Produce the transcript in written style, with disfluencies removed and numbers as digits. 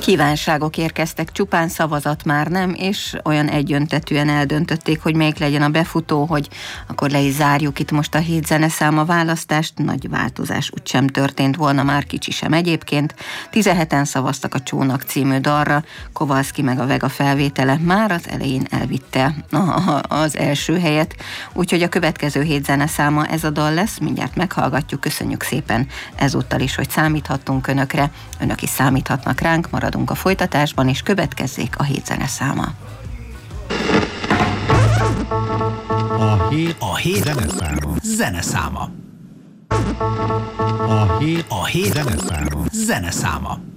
Kívánságok érkeztek, csupán szavazat már nem, és olyan egyöntetűen eldöntötték, hogy melyik legyen a befutó, hogy akkor le is zárjuk itt most a 7 zeneszáma választást. Nagy változás úgysem történt volna, már kicsi sem egyébként. 17-en szavaztak a Csónak című dalra, Kowalski meg a Vega felvétele már az elején elvitte az első helyet, úgyhogy a következő 7 zeneszáma ez a dal lesz, mindjárt meghallgatjuk, köszönjük szépen ezúttal is, hogy számíthattunk önökre, önök is számíthatnak ránk, maradunk a folytatásban, és következzék a 7 zeneszáma. A hét zeneszáma. A hét zeneszáma.